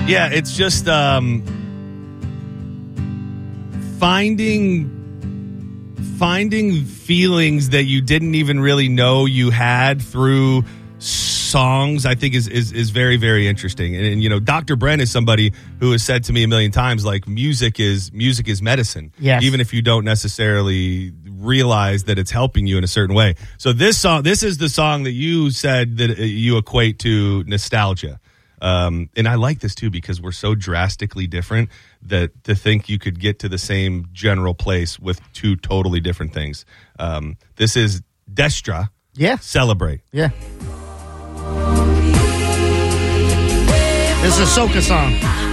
Yeah, it's just finding feelings that you didn't even really know you had through songs, I think is very, very interesting. And you know, Dr. Brent is somebody who has said to me a million times, like, music is medicine. Yes. Even if you don't necessarily realize that it's helping you in a certain way. So this is the song that you said that you equate to nostalgia. And I like this too, because we're so drastically different that to think you could get to the same general place with two totally different things. This is Destra. Yeah. Celebrate. Yeah. This is a soca song.